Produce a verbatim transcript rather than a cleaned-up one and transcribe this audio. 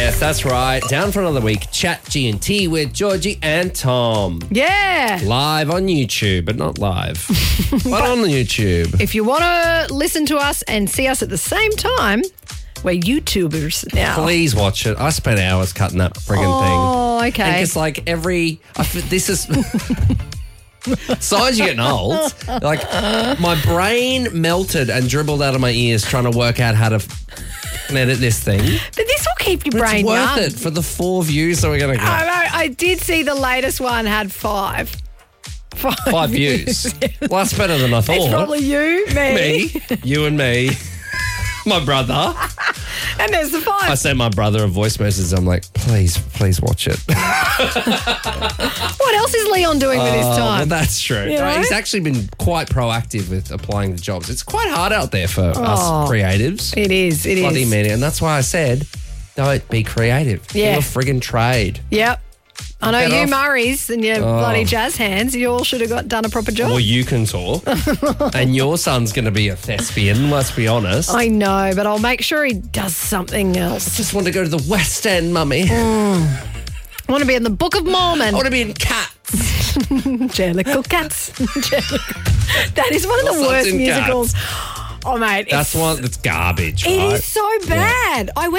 Yes, that's right. Down for another week. Chat G and T with Georgie and Tom. Yeah. Live on YouTube, but not live. but on YouTube. If you want to listen to us and see us at the same time, we're YouTubers now. Please watch it. I spent hours cutting that friggin' thing. Oh, okay. And it's like every... I f- this is... Besides you getting old, like my brain melted and dribbled out of my ears trying to work out how to f- edit this thing. But this will keep your But brain it's worth young. it for the four views that we're going to get. I know. I did see the latest one had five. Five, Five views. Well, that's better than I thought. It's probably you, me, Me, you and me, my brother. and there's the five. I sent my brother a voice message. I'm like, please, please watch it. What else is Leon doing with his Oh, well, time? that's true. You know? He's actually been quite proactive with applying to jobs. It's quite hard out there for us creatives. It is. It Bloody is. media. And that's why I said, don't be creative. Yeah. Do a friggin' trade. Yep. I know Get you off. Murrays and your bloody jazz hands. You all should have got done a proper job. Well, you can talk. And your son's going to be a thespian, let's be honest. I I know, but I'll make sure he does something else. just want to go to the West End, mummy. I want to be in the Book of Mormon. I want to be in Cats. Jellicle Cats. Jellicle- That is one of the Your son's worst in musicals. Oh, mate. That's it's, one that's garbage, It right? is so bad. I went